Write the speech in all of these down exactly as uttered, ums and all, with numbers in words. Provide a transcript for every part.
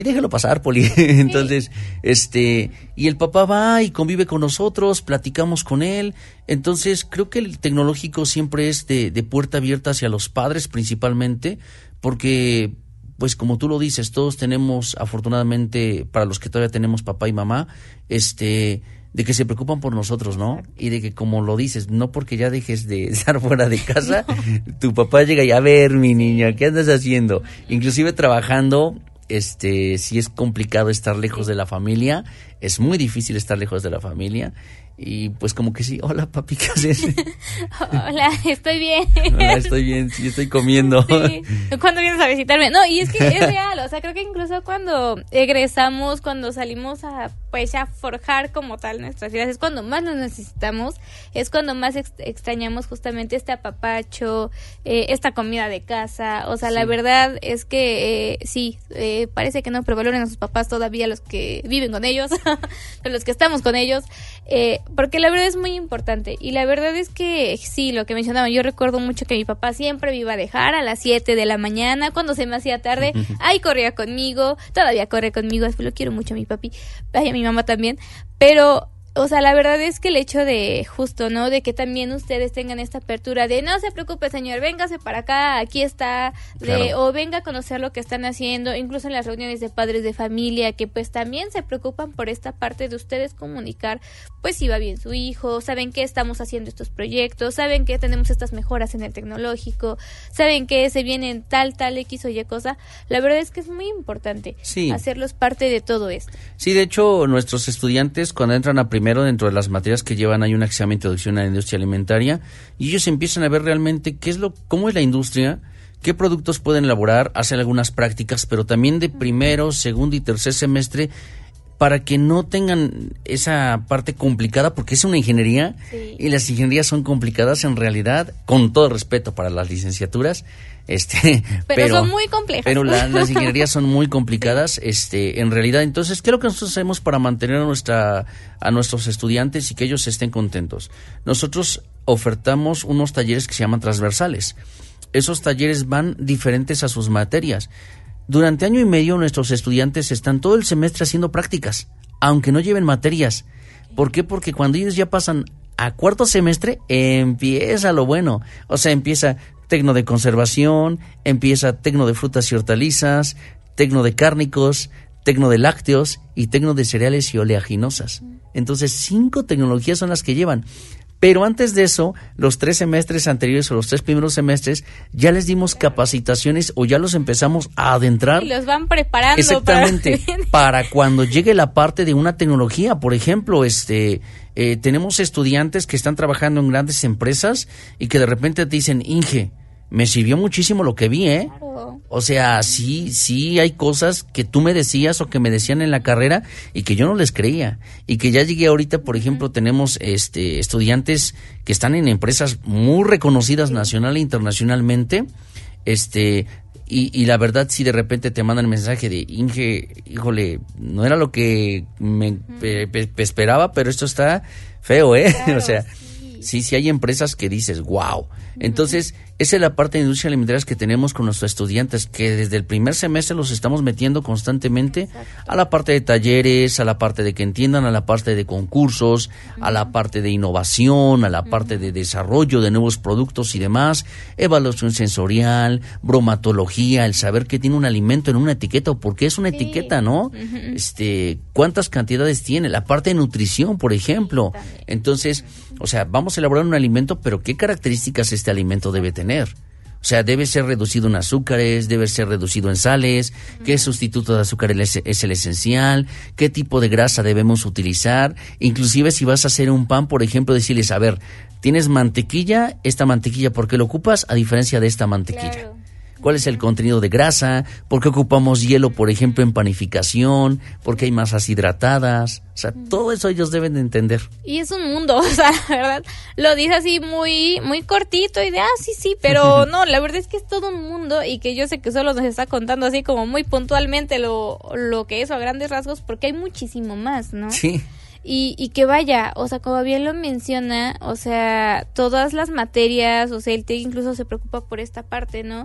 déjalo pasar, Poli. Entonces, sí. este, y el papá va y convive con nosotros, platicamos con él. Entonces, creo que el tecnológico siempre es de, de puerta abierta hacia los padres principalmente, porque, pues como tú lo dices, todos tenemos, afortunadamente, para los que todavía tenemos papá y mamá, este, de que se preocupan por nosotros, ¿no? Exacto. Y de que, como lo dices, no porque ya dejes de estar fuera de casa, no. Tu papá llega y, a ver, mi niña, ¿qué andas haciendo? Inclusive trabajando, este, sí es complicado estar lejos de la familia, es muy difícil estar lejos de la familia. Y pues como que sí, hola papi, ¿qué haces? Hola, estoy bien. Hola, estoy bien, sí, estoy comiendo. Sí. ¿Cuándo vienes a visitarme? No, y es que es real, o sea, creo que incluso cuando egresamos, cuando salimos a, pues, a forjar como tal nuestras vidas, es cuando más nos necesitamos, es cuando más ex- extrañamos justamente este apapacho, eh, esta comida de casa, o sea, sí. La verdad es que eh, sí, eh, parece que no, pero valoren a sus papás todavía, los que viven con ellos, los que estamos con ellos, eh, porque la verdad es muy importante. Y la verdad es que sí, lo que mencionaba, yo recuerdo mucho que mi papá siempre me iba a dejar a las siete de la mañana, cuando se me hacía tarde, ahí corría conmigo, todavía corre conmigo, lo quiero mucho a mi papi, ay, a mi mamá también, pero... O sea, la verdad es que el hecho de justo, ¿no? De que también ustedes tengan esta apertura de no se preocupe, señor, véngase para acá, aquí está, de, claro. O venga a conocer lo que están haciendo, incluso en las reuniones de padres de familia, que pues también se preocupan por esta parte de ustedes comunicar, pues si va bien su hijo, saben que estamos haciendo estos proyectos, saben que tenemos estas mejoras en el tecnológico, saben que se vienen tal, tal, X o Y cosa. La verdad es que es muy importante sí. hacerlos parte de todo esto. Sí, de hecho, nuestros estudiantes cuando entran a primero, dentro de las materias que llevan, hay una que se llama Introducción a la Industria Alimentaria, y ellos empiezan a ver realmente qué es lo, cómo es la industria, qué productos pueden elaborar, hacen algunas prácticas, pero también de primero, segundo y tercer semestre, para que no tengan esa parte complicada, porque es una ingeniería, sí. Y las ingenierías son complicadas en realidad, con todo respeto para las licenciaturas, este, pero, pero son muy complejas. Pero la, las ingenierías son muy complicadas, este, en realidad. Entonces, ¿qué es lo que nosotros hacemos para mantener a nuestra, a nuestros estudiantes y que ellos estén contentos? Nosotros ofertamos unos talleres que se llaman transversales. Esos talleres van diferentes a sus materias. Durante año y medio nuestros estudiantes están todo el semestre haciendo prácticas, aunque no lleven materias. ¿Por qué? Porque cuando ellos ya pasan a cuarto semestre, empieza lo bueno. O sea, empieza tecno de conservación, empieza tecno de frutas y hortalizas, tecno de cárnicos, tecno de lácteos y tecno de cereales y oleaginosas. Entonces, cinco tecnologías son las que llevan. Pero antes de eso, los tres semestres anteriores o los tres primeros semestres, ya les dimos capacitaciones o ya los empezamos a adentrar. Y los van preparando. Exactamente, para, para cuando llegue la parte de una tecnología. Por ejemplo, este, eh, tenemos estudiantes que están trabajando en grandes empresas y que de repente te dicen, Inge, me sirvió muchísimo lo que vi, ¿eh? Claro. O sea, sí, sí hay cosas que tú me decías o que me decían en la carrera y que yo no les creía. Y que ya llegué ahorita, por ejemplo, uh-huh. tenemos este estudiantes que están en empresas muy reconocidas sí. nacional e internacionalmente, este... Y, y la verdad, si de repente te mandan el mensaje de Inge, híjole, no era lo que me uh-huh. pe, pe, pe esperaba, pero esto está feo, ¿eh? Claro, o sea, sí. sí, sí hay empresas que dices, wow. Entonces, esa es la parte de industria alimentaria que tenemos con nuestros estudiantes, que desde el primer semestre los estamos metiendo constantemente Exacto. a la parte de talleres, a la parte de que entiendan, a la parte de concursos, uh-huh. a la parte de innovación, a la parte uh-huh. de desarrollo de nuevos productos y demás, evaluación sensorial, bromatología, el saber que tiene un alimento en una etiqueta o por qué es una sí. etiqueta, ¿no? Uh-huh. Este, cuántas cantidades tiene, la parte de nutrición, por ejemplo. Sí, Entonces, o sea, vamos a elaborar un alimento, pero ¿qué características este alimento debe tener? O sea, debe ser reducido en azúcares, debe ser reducido en sales, uh-huh. qué sustituto de azúcar es, es el esencial, qué tipo de grasa debemos utilizar, inclusive si vas a hacer un pan, por ejemplo, decirles, a ver, tienes mantequilla, esta mantequilla, ¿por qué lo ocupas? A diferencia de esta mantequilla. Claro. ¿Cuál es el contenido de grasa? ¿Por qué ocupamos hielo, por ejemplo, en panificación? ¿Por qué hay masas hidratadas? O sea, todo eso ellos deben de entender. Y es un mundo, o sea, la verdad, lo dice así muy muy cortito y de, ah, sí, sí, pero no, la verdad es que es todo un mundo y que yo sé que solo nos está contando así como muy puntualmente lo, lo que es o a grandes rasgos, porque hay muchísimo más, ¿no? Sí. Y, y que vaya, o sea, como bien lo menciona, o sea, todas las materias, o sea, el T E C incluso se preocupa por esta parte, ¿no?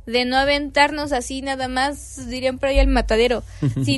de no aventarnos así nada más, dirían por ahí al matadero,